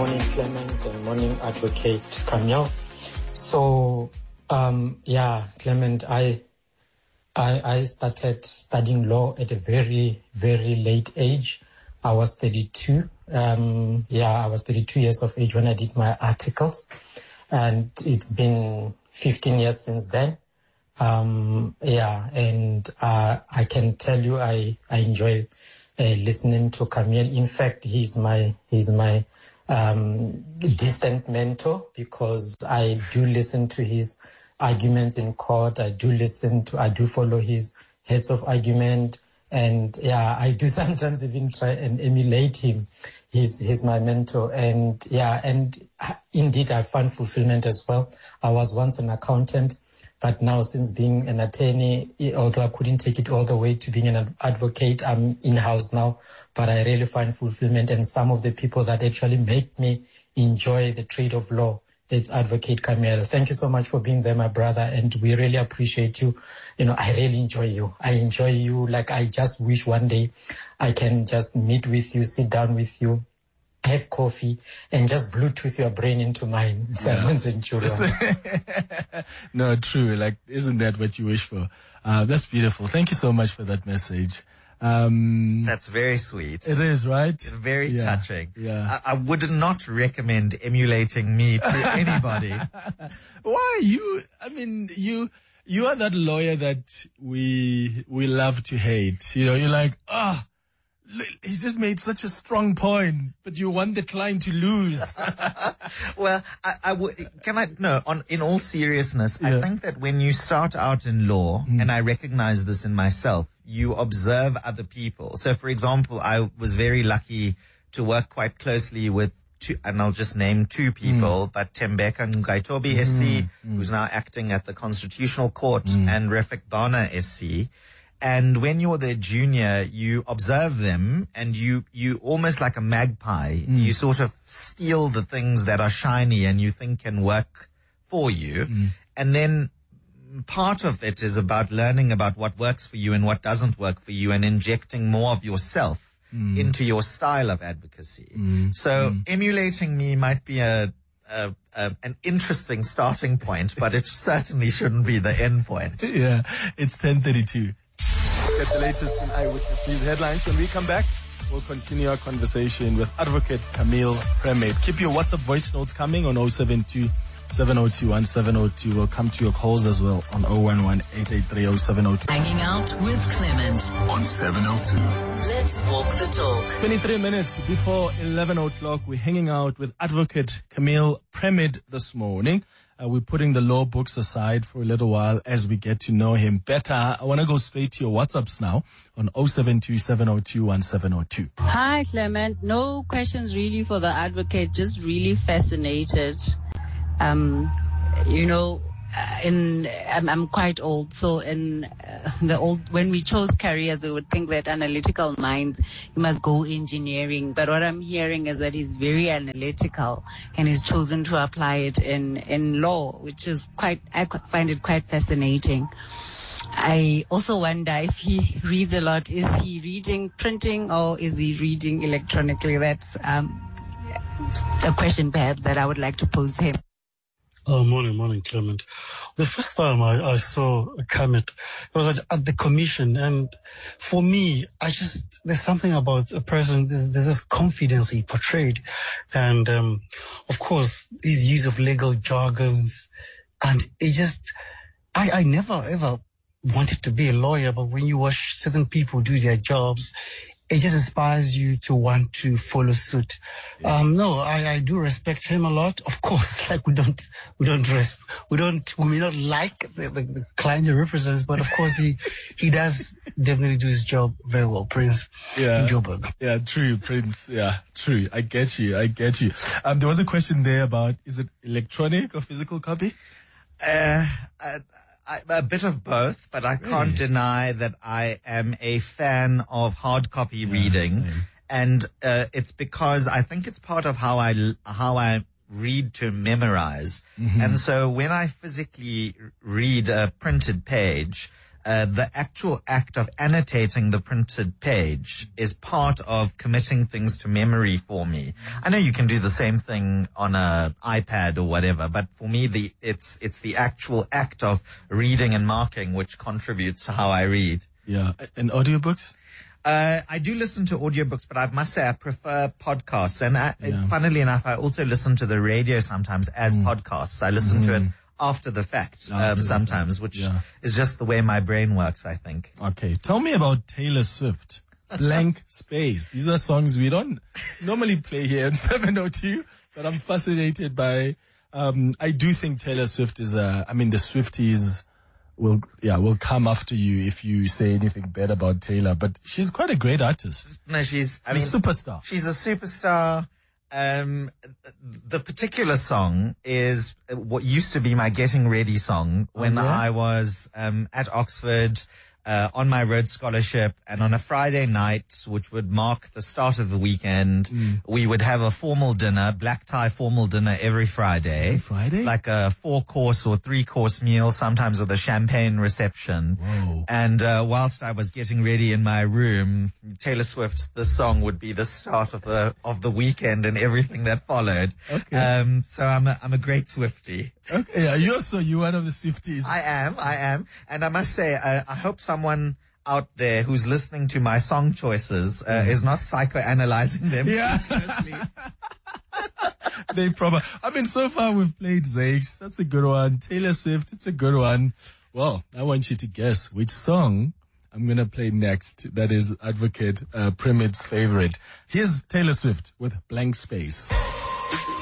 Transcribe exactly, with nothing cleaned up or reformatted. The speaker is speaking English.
morning, Clement, and morning, Advocate Camille. So, um, yeah, Clement, I, I, I started studying law at a very, very late age. I was thirty-two. Um, yeah, I was thirty-two years of age when I did my articles, and it's been fifteen years since then. Um, yeah, and uh, I can tell you, I I enjoy uh, listening to Camille. In fact, he's my he's my um, distant mentor, because I do listen to his arguments in court. I do listen to, I do follow his heads of argument. And yeah, I do sometimes even try and emulate him. He's, he's my mentor. And yeah, and indeed I find fulfillment as well. I was once an accountant, but now since being an attorney, although I couldn't take it all the way to being an advocate, I'm in-house now, but I really find fulfillment. And some of the people that actually make me enjoy the trade of law, it's Advocate Camille. Thank you so much for being there, my brother, and we really appreciate you. You know, I really enjoy you. I enjoy you. Like, I just wish one day I can just meet with you, sit down with you, have coffee, and just Bluetooth your brain into mine. Simon Centurion. No, true. Like, isn't that what you wish for? Uh, that's beautiful. Thank you so much for that message. Um, That's very sweet. It is, right? Very yeah. touching. Yeah. I, I would not recommend emulating me to anybody. Why? You, I mean, you, you are that lawyer that we, we love to hate. You know, you're like, ah, oh, he's just made such a strong point, but you want the client to lose. Well, I, I would, can I, no, on, in all seriousness, yeah. I think that when you start out in law, mm. and I recognize this in myself, you observe other people. So, for example, I was very lucky to work quite closely with two, and I'll just name two people, mm. but Tembeka Ngaitobi S C, mm. who's now acting at the Constitutional Court, mm. and Refik Bana S C. And when you're their junior, you observe them and you, you almost like a magpie, mm. you sort of steal the things that are shiny and you think can work for you. Mm. And then part of it is about learning about what works for you and what doesn't work for you and injecting more of yourself mm. into your style of advocacy. Mm. So mm. emulating me might be a, a, a an interesting starting point, but it certainly shouldn't be the end point. Yeah, it's ten thirty-two. Get the latest in Eyewitness News headlines. When we come back, we'll continue our conversation with Advocate Camille Premade. Keep your WhatsApp voice notes coming on oh seven two, seven oh two, one seven oh two. We'll come to your calls as well on oh one one, eight eight three, oh seven oh two. Hanging out with Clement on seven oh two. Let's walk the talk. twenty-three minutes before eleven o'clock, we're hanging out with Advocate Camille Premade this morning. Uh, we're putting the law books aside for a little while as we get to know him better. I want to go straight to your WhatsApps now on oh seven two, seven oh two, one seven oh two. Hi, Clement. No questions really for the advocate, just really fascinated. Um, you know, in I'm, I'm quite old, so in uh, the old when we chose careers, we would think that analytical minds, you must go engineering. But what I'm hearing is that he's very analytical, and he's chosen to apply it in in law, which is quite I find it quite fascinating. I also wonder if he reads a lot. Is he reading printing or is he reading electronically? That's um, a question perhaps that I would like to pose to him. Oh, morning, morning, Clement. The first time I, I saw Camille, it was at, at the commission, and for me, I just, there's something about a person, there's, there's this confidence he portrayed, and um, of course, his use of legal jargons, and it just, I, I never ever wanted to be a lawyer, but when you watch certain people do their jobs, it just inspires you to want to follow suit. Yeah. Um, no, I, I do respect him a lot. Of course, like we don't, we don't res- we don't, we may not like the, the, the client he represents, but of course he, he does definitely do his job very well. Prince, yeah, Joburg. Yeah, true, Prince. Yeah, true. I get you. I get you. Um, there was a question there about, is it electronic or physical copy? Uh, I, I, a bit of both, but I can't really? deny that I am a fan of hard copy yeah, reading, same. and uh, it's because I think it's part of how I how I read to memorize, mm-hmm. and so when I physically read a printed page, uh, the actual act of annotating the printed page is part of committing things to memory for me. I know you can do the same thing on a iPad or whatever, but for me, the it's it's the actual act of reading and marking which contributes to how I read. Yeah. And audiobooks? Uh, I do listen to audiobooks, but I must say I prefer podcasts. And I, Yeah. funnily enough, I also listen to the radio sometimes as Mm. podcasts. I listen Mm. to it after the fact, After um, the sometimes, fact, which yeah. is just the way my brain works, I think. Okay. Tell me about Taylor Swift. Blank Space. These are songs we don't normally play here in seven oh two, but I'm fascinated by, um, I do think Taylor Swift is a, I mean, the Swifties will, yeah, will come after you if you say anything bad about Taylor, but she's quite a great artist. No, she's, I mean, She's a superstar. she's a superstar. Um, the particular song is what used to be my getting ready song when Oh, yeah? I was, um, at Oxford, uh, on my Rhodes Scholarship, and on a Friday night, which would mark the start of the weekend, Mm. we would have a formal dinner, black tie formal dinner every Friday. Every Friday? Like a four course or three course meal, sometimes with a champagne reception. Whoa. And, uh, whilst I was getting ready in my room, Taylor Swift, this song would be the start of the, of the weekend and everything that followed. Okay. Um, so I'm a, I'm a great Swiftie. Okay, yeah, you're so, you're one of the Swifties. I am, I am. And I must say, uh, I hope someone out there who's listening to my song choices, uh, is not psychoanalyzing them Yeah. too closely. They probably, I mean, so far we've played Zakes. That's a good one. Taylor Swift, it's a good one. Well, I want you to guess which song I'm going to play next. That is Advocate uh, Primid's favorite. Here's Taylor Swift with Blank Space.